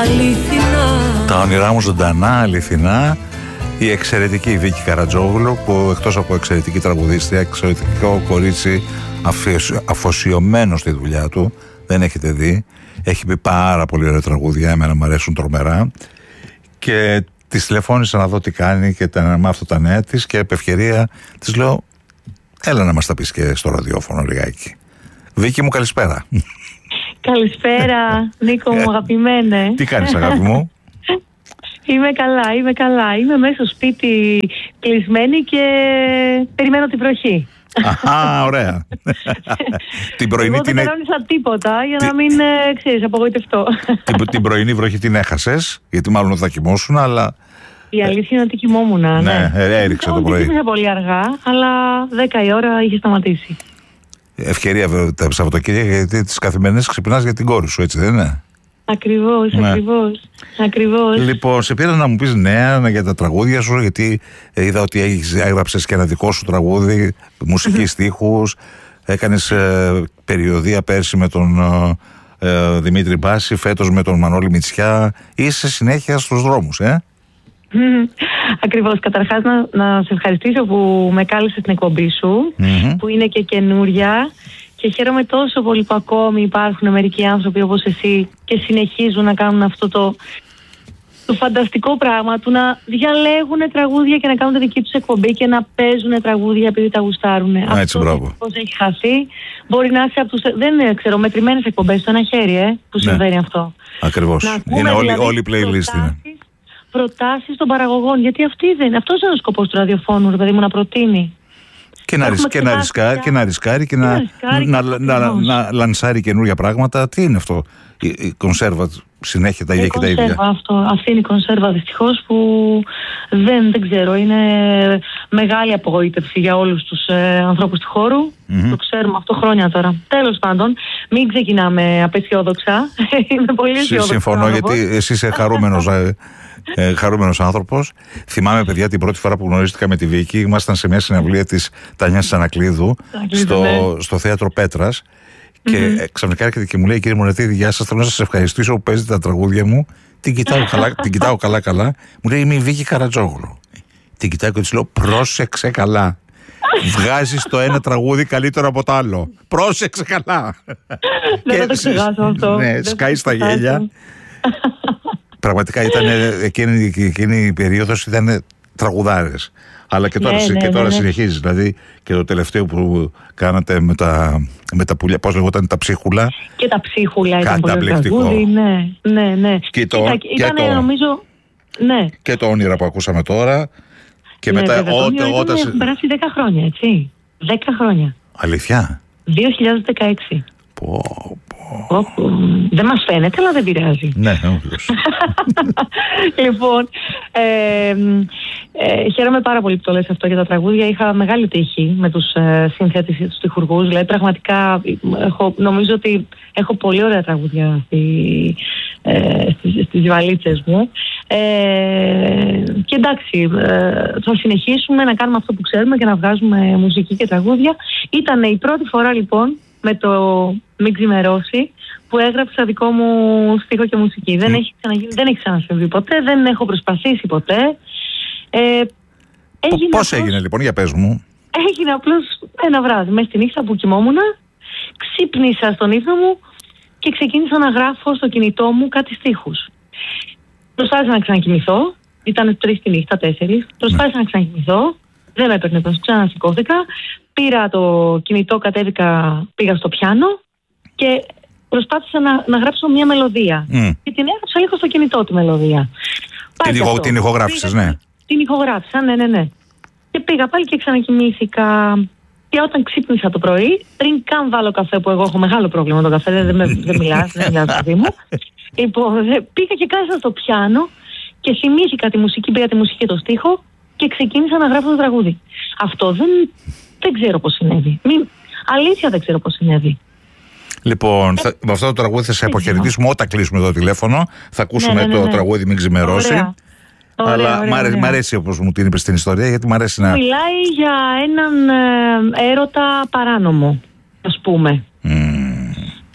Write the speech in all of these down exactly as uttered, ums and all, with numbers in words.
αληθινά. Τα όνειρά μου ζωντανά, αληθινά. Η εξαιρετική Βίκη Καρατζόγλου, που εκτός από εξαιρετική τραγουδίστρια, εξαιρετικό κορίτσι, αφοσιωμένο στη δουλειά του, δεν έχετε δει. Έχει πει πάρα πολύ ωραία τραγούδια, εμένα μου αρέσουν τρομερά. Και της τηλεφώνησα να δω τι κάνει και να μάθω τα νέα της, και επ' ευκαιρία της λέω, έλα να μας τα πεις και στο ραδιόφωνο λιγάκι. Βίκη μου, καλησπέρα. Καλησπέρα, Νίκο μου, αγαπημένε. Τι κάνεις, αγάπη μου? Είμαι καλά, είμαι καλά. Είμαι μέσα στο σπίτι κλεισμένη και περιμένω την βροχή. Αχα, ωραία. Την πρωινή Εγώ δεν την... κανόνισα τίποτα για να μην, ξέρεις, απογοητευτώ. την, την πρωινή βροχή την έχασες, γιατί μάλλον θα κοιμώσουν, αλλά... Η αλήθεια είναι ότι κοιμόμουν, ναι. Ναι, έριξε το πρωί. Δεν ξύπνησα πολύ αργά, αλλά δέκα η ώρα είχε σταματήσει. Ευκαιρία βέβαια τα Σαββατοκύριακα, γιατί τις καθημερινές ξυπνάς για την κόρη σου, έτσι δεν είναι? Ακριβώς, ναι. ακριβώς, ακριβώς. Λοιπόν, σε πήρα να μου πεις νέα για τα τραγούδια σου, γιατί είδα ότι έχεις, έγραψες και ένα δικό σου τραγούδι, μουσική στίχους, έκανες ε, περιοδεία πέρσι με τον ε, ε, Δημήτρη Μπάση, φέτος με τον Μανώλη Μητσιά. Είσαι συνέχεια στους δρόμους, ε? Ακριβώς. Καταρχάς να, να σε ευχαριστήσω που με κάλεσες στην εκπομπή σου, mm-hmm. που είναι και καινούρια, και χαίρομαι τόσο πολύ που ακόμη υπάρχουν μερικοί άνθρωποι όπως εσύ και συνεχίζουν να κάνουν αυτό το, το φανταστικό πράγμα του να διαλέγουν τραγούδια και να κάνουν τη δική τους εκπομπή και να παίζουν τραγούδια επειδή τα γουστάρουν. Έτσι, μπράβο. Πώς έχει χαθεί. Μπορεί να είσαι από τους, δεν ξέρω, μετρημένες εκπομπές στο ένα χέρι, ε, που ναι. συμβαίνει αυτό. Ακριβώς. Είναι όλη, δηλαδή, όλη η playlist. Είναι. Προτάσεις των παραγωγών. Γιατί αυτή δεν, αυτός είναι ο σκοπός του ραδιοφώνου, δηλαδή μου να προτείνει. Και να, ρισκ, και, να ρισκάρει, και να ρισκάρει και να, ρισκάρει να, να, να, να λανσάρει καινούργια πράγματα. Τι είναι αυτό? Η, η κονσέρβα συνέχεια τα ίδια και τα ίδια. Αυτό, αυτή είναι η κονσέρβα δυστυχώς που δεν, δεν ξέρω. Είναι μεγάλη απογοήτευση για όλους τους ε, ανθρώπους του χώρου. Mm-hmm. Το ξέρουμε αυτό χρόνια τώρα. Τέλος πάντων, μην ξεκινάμε απεσιόδοξα. Είμαι πολύ αισιόδοξη. Συμφωνώ, γιατί εσύ είσαι χαρούμενος. Ε, χαρούμενος άνθρωπος. Θυμάμαι, παιδιά, την πρώτη φορά που γνωρίστηκα με τη Βίκη, ήμασταν σε μια συναυλία της Τανιάς Ανακλείδου στο, ναι. στο θέατρο Πέτρας. Και mm-hmm. ξαφνικά έρχεται και μου λέει, κύριε Μονετίδη, γεια σας, θέλω να σας ευχαριστήσω που παίζετε τα τραγούδια μου. Την κοιτάω καλά, την κοιτάω καλά, καλά. Μου λέει, είμαι η Βίκη Καρατζόγλου. Την κοιτάω και της λέω, πρόσεξε καλά. Βγάζεις το ένα τραγούδι καλύτερο από το άλλο. Πρόσεξε καλά. Δεν θα το ξεχάσω αυτό. Ναι, σκάει στα γέλια. Πραγματικά ήταν εκείνη, εκείνη η περίοδος, ήταν τραγουδάρες. Αλλά και τώρα, ναι, ναι, και τώρα ναι, ναι. συνεχίζεις. Δηλαδή και το τελευταίο που κάνατε με τα, με τα πουλιά, πώς λεγόταν, τα ψίχουλα. Και τα ψίχουλα ήταν πολύ τραγούδι. Ναι, ναι, ναι. Και το, Κοίτα, και ήταν, το, νομίζω, ναι. Και το όνειρα που ακούσαμε τώρα. Και ναι, μετά βέβαια, ό, το όταν... Έχουν περάσει δέκα χρόνια, έτσι. δέκα χρόνια. Αλήθεια? δύο χιλιάδες δεκαέξι. Πω, πω. Oh, δεν μας φαίνεται, αλλά δεν πειράζει. Ναι, όντως. Λοιπόν, ε, ε, χαίρομαι πάρα πολύ που το λες αυτό για τα τραγούδια. Είχα μεγάλη τύχη με τους ε, συνθέτες και τους τυχουργούς. Δηλαδή, πραγματικά έχω, νομίζω ότι έχω πολύ ωραία τραγούδια στη, ε, στις, στις βαλίτσες μου. Ε, και εντάξει, ε, θα συνεχίσουμε να κάνουμε αυτό που ξέρουμε και να βγάζουμε μουσική και τραγούδια. Ήταν η πρώτη φορά, λοιπόν, με το Μην Ξημερώσει, που έγραψα δικό μου στίχο και μουσική. Mm. Δεν έχει ξαναγίνει, δεν έχει ξανασυμβεί ποτέ, δεν έχω προσπαθήσει ποτέ. Ε, έγινε Πώς απλώς, έγινε λοιπόν, για πες μου? Έγινε απλώς ένα βράδυ, μέσα στη νύχτα που κοιμόμουν, ξύπνησα στον ύπνο μου και ξεκίνησα να γράφω στο κινητό μου κάτι στίχους. Προσπάθησα να ξανακοιμηθώ, ήταν τρεις τη νύχτα, τέσσερις. Προσπάθησα mm. να ξανακοιμηθώ, δεν με έπαιρνε τόσο, ξανασηκώθηκα. Πήρα το κινητό, κατέβηκα, πήγα στο πιάνο και προσπάθησα να, να γράψω μια μελωδία. Mm. Και την έγραψα λίγο στο κινητό τη μελωδία. Την, ηχο, την ηχογράφησες, ναι. Την ηχογράφησα, ναι, ναι, ναι. Και πήγα πάλι και ξανακοιμήθηκα. Και όταν ξύπνησα το πρωί, πριν καν βάλω καφέ, που εγώ έχω μεγάλο πρόβλημα με το καφέ, δεν, δεν, δεν μιλάς, δεν μιλάς παιδί μου. Λοιπόν, πήγα και κάθισα στο πιάνο και θυμήθηκα τη μουσική, πήγα τη μουσική και το στίχο και ξεκίνησα να γράφω το τραγούδι. Αυτό δεν, δεν ξέρω πώς συνέβη. Μην, αλήθεια δεν ξέρω πώς συνέβη. Λοιπόν, θα, με αυτό το τραγούδι θα σε αποχαιρετήσουμε όταν κλείσουμε το τηλέφωνο. Θα ακούσουμε ναι, ναι, ναι, ναι. το τραγούδι Μην Ξημερώσει. Ωραία. Αλλά ωραία, ωραία, μ' αρέσει, ωραία. αρέσει όπως μου την είπες στην ιστορία, γιατί μ' αρέσει να... Μιλάει για έναν ε, έρωτα παράνομο, ας πούμε. Mm.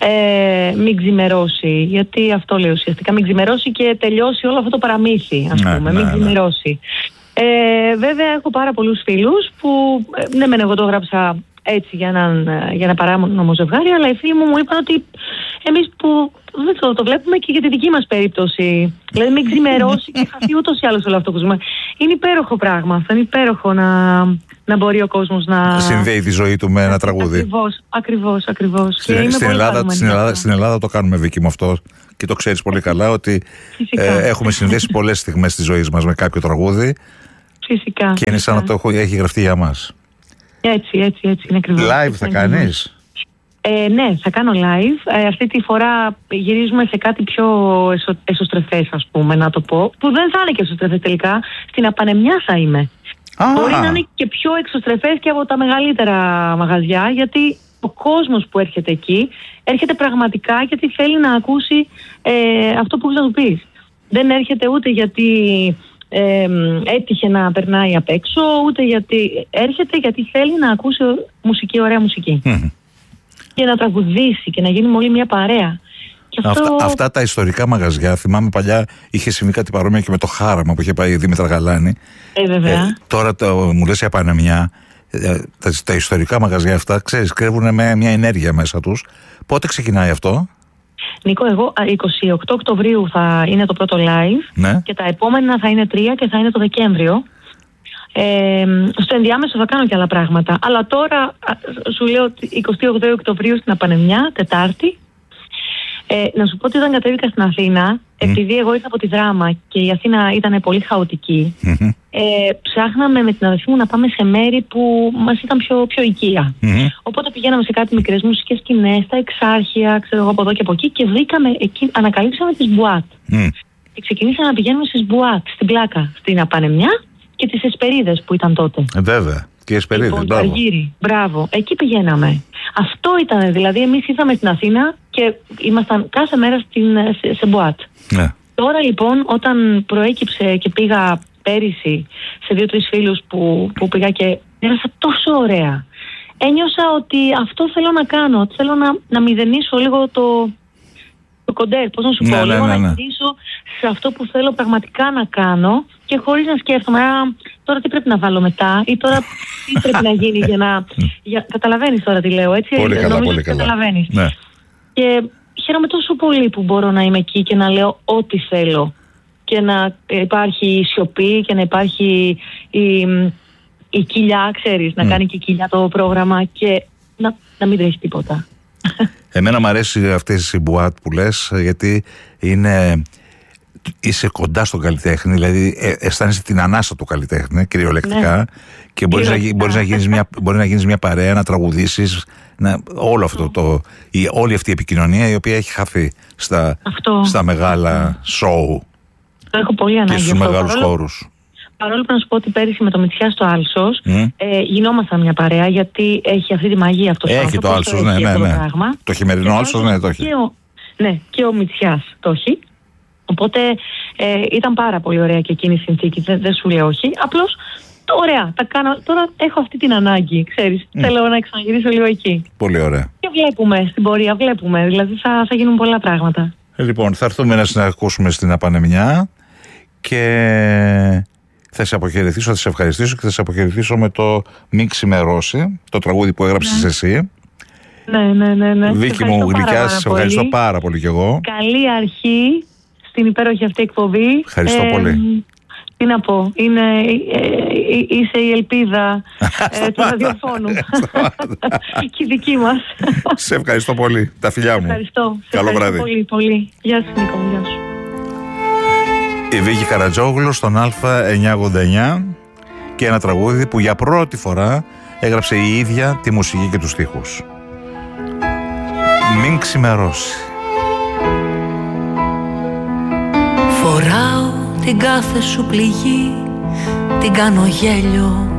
ε, μην ξημερώσει, γιατί αυτό λέει ουσιαστικά, μην ξημερώσει και τελειώσει όλο αυτό το παραμύθι, ας πούμε, ναι, μην ξημερώσει. Ναι. Ε, βέβαια έχω πάρα πολλούς φίλους που, ναι μεν εγώ το έγραψα έτσι για, έναν, για ένα παράνομο ζευγάρι, αλλά οι φίλοι μου μου είπαν ότι εμείς που δεν το, το βλέπουμε και για τη δική μας περίπτωση. Δηλαδή μην ξημερώσει και χαθεί ούτως ή άλλως όλο αυτό που ζούμε. Είναι υπέροχο πράγμα αυτό, είναι υπέροχο να, να μπορεί ο κόσμος να συνδέει τη ζωή του με ένα τραγούδι. Ακριβώς, ακριβώς, ακριβώς. Στην, στην, Ελλάδα, στην, Ελλάδα, στην Ελλάδα το κάνουμε, Βίκη, με αυτό και το ξέρεις πολύ καλά ότι ε, έχουμε συνδέσει πολλές στιγμές της ζωής μας με κάποιο τραγούδι. Φυσικά. Και είναι σαν να το έχω, έχει γραφτεί για μας. Έτσι, έτσι, έτσι είναι ακριβώς. Live θα κάνεις? Ε, ναι, θα κάνω live. Ε, αυτή τη φορά γυρίζουμε σε κάτι πιο εσω, εσωστρεφές, ας πούμε, να το πω. Που δεν θα είναι και εσωστρεφές τελικά. Στην Απανεμιά θα είμαι. Ah. Μπορεί να είναι και πιο εξωστρεφές και από τα μεγαλύτερα μαγαζιά, γιατί ο κόσμος που έρχεται εκεί έρχεται πραγματικά γιατί θέλει να ακούσει ε, αυτό που έχεις να του πεις. Δεν έρχεται ούτε γιατί Ε, έτυχε να περνάει απ' έξω, ούτε γιατί έρχεται γιατί θέλει να ακούσει μουσική, ωραία μουσική mm. και να τραγουδήσει και να γίνουμε όλοι μια παρέα. Και αυτό... αυτά, αυτά τα ιστορικά μαγαζιά, θυμάμαι παλιά είχε συμβεί κάτι παρόμοιο και με το Χάραμα που είχε πάει η Δήμητρα Γαλάνη. ε, βέβαια. Ε, τώρα το, μου λες η Απανεμιά, ε, τα, τα ιστορικά μαγαζιά αυτά, ξέρεις, κρύβουν με μια ενέργεια μέσα τους. Πότε ξεκινάει αυτό? Νίκο, εγώ εικοστή ογδόη Οκτωβρίου θα είναι το πρώτο live, ναι, και τα επόμενα θα είναι τρία και θα είναι το Δεκέμβριο. Ε, στο ενδιάμεσο θα κάνω και άλλα πράγματα. Αλλά τώρα σου λέω ότι εικοστή ογδόη Οκτωβρίου στην Απανεμιά, Τετάρτη. Ε, να σου πω ότι όταν κατέβηκα στην Αθήνα, mm. επειδή εγώ ήρθα από τη Δράμα και η Αθήνα ήταν πολύ χαοτική, mm-hmm. ε, ψάχναμε με την αδερφή μου να πάμε σε μέρη που μας ήταν πιο, πιο οικία. Mm-hmm. Οπότε πηγαίναμε σε κάτι μικρές μουσικές σκηνές, στα Εξάρχεια, ξέρω εγώ από εδώ και από εκεί, και βρήκαμε εκεί, ανακαλύψαμε τις μπουάτ. Mm. Και ξεκινήσαμε να πηγαίνουμε στις μπουάτ, στην Πλάκα, στην Απανεμιά και τις Εσπερίδες που ήταν τότε. Ε, βέβαια. Και οι Εσπερίδες, λοιπόν, μπράβο. Αργύρι, μπράβο. Εκεί πηγαίναμε. Αυτό ήταν, δηλαδή εμείς ήρθαμε στην Αθήνα και ήμασταν κάθε μέρα στην, σε, σε μπουάτ. Ναι. Τώρα λοιπόν όταν προέκυψε και πήγα πέρυσι σε δύο-τρεις φίλους που, που πήγα και έρασα τόσο ωραία. Ένιωσα ότι αυτό θέλω να κάνω, ότι θέλω να, να μηδενίσω λίγο το, το κοντέρ, πώς να σου πω, ναι, λίγο ναι, ναι, ναι. να γυρίσω σε αυτό που θέλω πραγματικά να κάνω και χωρίς να σκέφτομαι α, τώρα τι πρέπει να βάλω μετά ή τώρα τι πρέπει να γίνει για να... Για, καταλαβαίνεις τώρα τι λέω, έτσι? Πολύ καλά, νομίζω πολύ καλά. Καταλαβαίνεις. Ναι. Και χαίρομαι τόσο πολύ που μπορώ να είμαι εκεί και να λέω ό,τι θέλω και να υπάρχει η σιωπή και να υπάρχει η, η κοιλιά, ξέρεις, mm. να κάνει και η κοιλιά το πρόγραμμα και να, να μην τρέχει τίποτα. Εμένα μου αρέσει αυτές οι μπουάτ που λες, γιατί είναι, είσαι κοντά στον καλλιτέχνη, δηλαδή ε, αισθάνεσαι την ανάσα του καλλιτέχνη κυριολεκτικά, ναι. και μπορείς να, μπορείς να γίνεις μια, μπορεί να γίνεις μια παρέα, να τραγουδήσεις, να, όλο αυτό το, η, όλη αυτή η επικοινωνία η οποία έχει χαθεί στα, στα μεγάλα σοου έχω πολύ ανάγκη και στους μεγάλους παρόλο, χώρους. Παρόλο που να σου πω ότι πέρυσι με το Μητσιά στο Άλσος mm. ε, γινόμασταν μια παρέα, γιατί έχει αυτή τη μαγεία αυτός ο άνθρωπος. Έχει το Άλσος, ναι, ναι, ναι. Το, το χειμερινό Άλσος, ναι, το έχει. Και ο, ναι, και ο Μητσιάς το έχει. Οπότε ε, ήταν πάρα πολύ ωραία και εκείνη η συνθήκη, δεν, δεν σου λέω όχι. Απλώς, ωραία, τα κάνω. Τώρα έχω αυτή την ανάγκη, ξέρεις. Mm. Θέλω να ξαναγυρίσω λίγο εκεί. Πολύ ωραία. Και βλέπουμε στην πορεία, βλέπουμε. Δηλαδή θα, θα γίνουν πολλά πράγματα. Ε, λοιπόν, θα έρθουμε να συνακούσουμε στην Απανεμιά και θα σε αποχαιρετήσω, θα σε ευχαριστήσω και θα σε αποχαιρετήσω με το «Μην ξημερώσει», το τραγούδι που έγραψες ναι. εσύ. Ναι, ναι, ναι. ναι. Βίκη μου γλυκιά, σε ευχαριστώ πάρα πολύ κι εγώ. Καλή αρχή στην υπέροχη αυτή εκπομπή. Ευχαριστώ ε, πολύ. Τι να πω, είναι, ε, ε, είσαι η ελπίδα ε, του ραδιοφώνου και η δική μας. Σε ευχαριστώ πολύ, τα φιλιά μου. Ευχαριστώ. Καλό ευχαριστώ βράδυ. Πολύ, πολύ. Γεια σου Νίκο, γεια σου. Η Βίκη Καρατζόγλου στον Α εννιακόσια ογδόντα εννιά και ένα τραγούδι που για πρώτη φορά έγραψε η ίδια τη μουσική και τους στίχους. Μην ξημερώσει. Φοράω την κάθε σου πληγή, την κάνω γέλιο